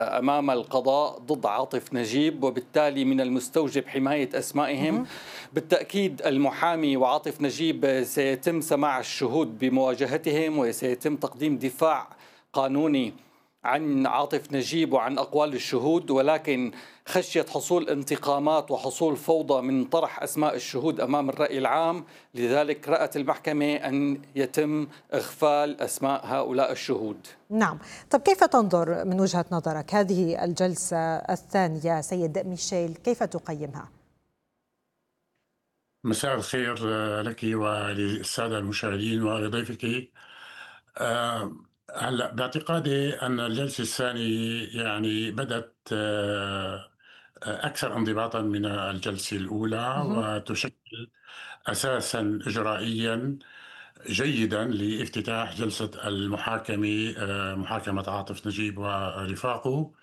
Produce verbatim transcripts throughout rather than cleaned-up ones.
أمام القضاء ضد عاطف نجيب، وبالتالي من المستوجب حماية أسمائهم. بالتأكيد المحامي وعاطف نجيب سيتم سماع الشهود بمواجهتهم، وسيتم تقديم دفاع قانوني عن عاطف نجيب وعن أقوال الشهود، ولكن خشية حصول انتقامات وحصول فوضى من طرح أسماء الشهود أمام الرأي العام، لذلك رأت المحكمة أن يتم إغفال أسماء هؤلاء الشهود. نعم. طب كيف تنظر من وجهة نظرك هذه الجلسة الثانية سيد ميشيل؟ كيف تقيمها؟ مساء الخير لك وللسادة المشاهدين ولضيفك. آه، هلا باعتقادي أن الجلسة الثانية يعني بدت آه، أكثر انضباطا من الجلسة الأولى، مهم. وتشكل أساسا إجرائيا جيدا لافتتاح جلسة المحاكمة، آه، محاكمة عاطف نجيب ورفاقه.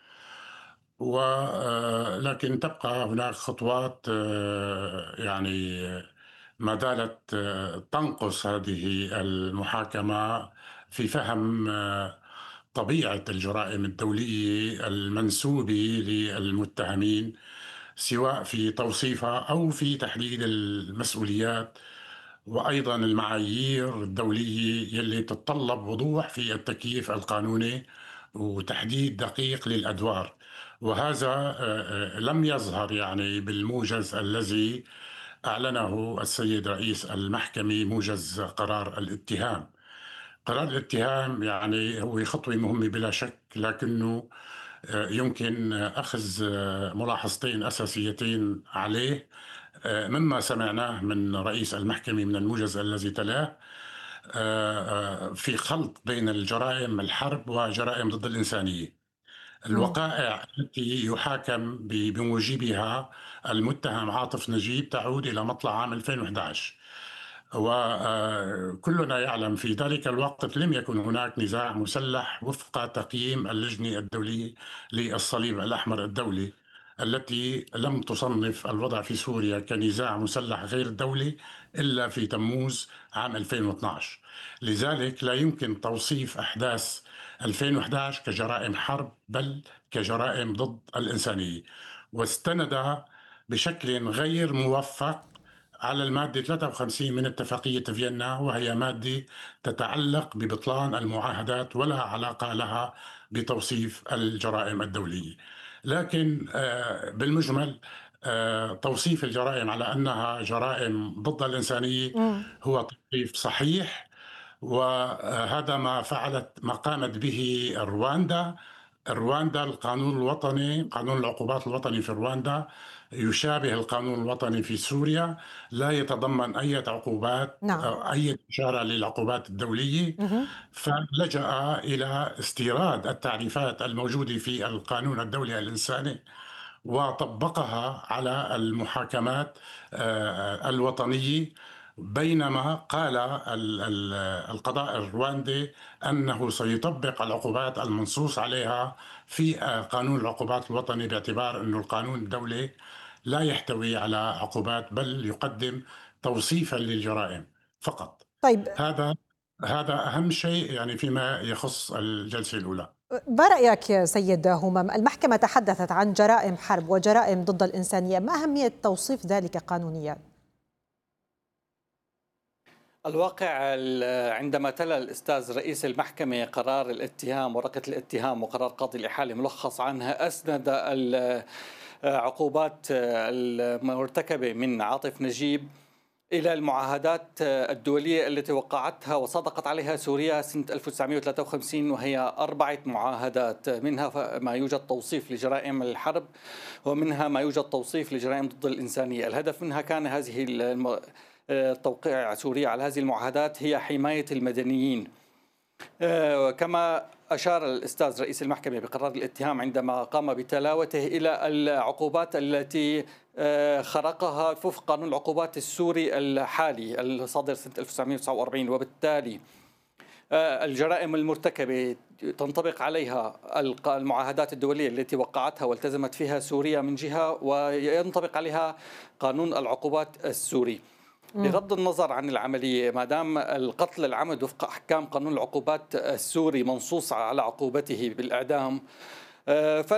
ولكن تبقى هناك خطوات آه، يعني ما زالت آه، تنقص هذه المحاكمة في فهم آه، طبيعة الجرائم الدولية المنسوبة للمتهمين، سواء في توصيفها أو في تحديد المسؤوليات، وأيضا المعايير الدولية يلي تتطلب وضوح في التكييف القانوني وتحديد دقيق للأدوار. وهذا آه، آه، لم يظهر يعني بالموجز الذي أعلنه السيد رئيس المحكمة، موجز قرار الاتهام. قرار الاتهام يعني هو خطوة مهمة بلا شك، لكنه آه، يمكن أخذ آه، ملاحظتين أساسيتين عليه آه، مما سمعناه من رئيس المحكمة من الموجز الذي تلاه، آه، آه، في خلط بين الجرائم الحرب وجرائم ضد الإنسانية. مم. الوقائع التي يحاكم ب- بموجبها المتهم عاطف نجيب تعود إلى مطلع عام ألفين وأحد عشر، وكلنا يعلم في ذلك الوقت لم يكن هناك نزاع مسلح وفق تقييم اللجنة الدولية للصليب الأحمر الدولي، التي لم تصنف الوضع في سوريا كنزاع مسلح غير دولي إلا في تموز عام ألفين واثناشر. لذلك لا يمكن توصيف أحداث ألفين وأحد عشر كجرائم حرب، بل كجرائم ضد الإنسانية. واستند بشكل غير موفق على المادة ثلاثة وخمسين من اتفاقية فيينا، وهي مادة تتعلق ببطلان المعاهدات ولا علاقة لها بتوصيف الجرائم الدولية. لكن آه، بالمجمل آه، توصيف الجرائم على أنها جرائم ضد الإنسانية مم. هو توصيف صحيح، وهذا ما فعلت ما قامت به رواندا. رواندا القانون الوطني، قانون العقوبات الوطني في رواندا يشابه القانون الوطني في سوريا، لا يتضمن أي عقوبات نعم. أو أي إشارة للعقوبات الدولية، مهم. فلجأ إلى استيراد التعريفات الموجودة في القانون الدولي الإنساني وطبقها على المحاكمات آه، الوطنية. بينما قال ال- ال- القضاء الرواندي أنه سيطبق العقوبات المنصوص عليها في آه، قانون العقوبات الوطني، باعتبار أن القانون الدولي لا يحتوي على عقوبات بل يقدم توصيفا للجرائم فقط. طيب، هذا هذا أهم شيء يعني فيما يخص الجلسة الأولى. ما رأيك يا سيد همم؟ المحكمة تحدثت عن جرائم حرب وجرائم ضد الإنسانية، ما أهمية توصيف ذلك قانونيا؟ الواقع ال- عندما تلا الأستاذ رئيس المحكمة قرار الاتهام، ورقة الاتهام وقرار قاضي الإحالة ملخص عنها، أسند العقوبات المرتكبة من عاطف نجيب إلى المعاهدات الدولية التي وقعتها وصدقت عليها سوريا سنة ألف وتسعمئة وثلاثة وخمسين، وهي أربعة معاهدات، منها ما يوجد توصيف لجرائم الحرب، ومنها ما يوجد توصيف لجرائم ضد الإنسانية. الهدف منها كان هذه الم... توقيع سوريا على هذه المعاهدات هي حماية المدنيين. آه، كما أشار الأستاذ رئيس المحكمة بقرار الاتهام عندما قام بتلاوته إلى العقوبات التي آه، خرقها وفق قانون العقوبات السوري الحالي الصادر سنة ألف وتسعمئة وتسعة وأربعين، وبالتالي آه، الجرائم المرتكبة تنطبق عليها المعاهدات الدولية التي وقعتها والتزمت فيها سوريا من جهة، وينطبق عليها قانون العقوبات السوري. بغض النظر عن العملية، ما دام القتل العمد وفق أحكام قانون العقوبات السوري منصوص على عقوبته بالإعدام، آه،